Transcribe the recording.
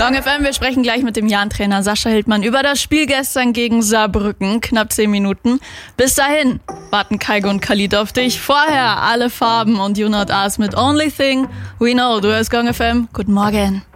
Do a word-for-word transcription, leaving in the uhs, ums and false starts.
Gong F M, wir sprechen gleich mit dem Jan-Trainer Sascha Hildmann über das Spiel gestern gegen Saarbrücken. Knapp zehn Minuten. Bis dahin warten Kaigo und Khalid auf dich. Vorher alle Farben und You Not Us mit Only Thing We Know. Du hörst Gong F M. Guten Morgen.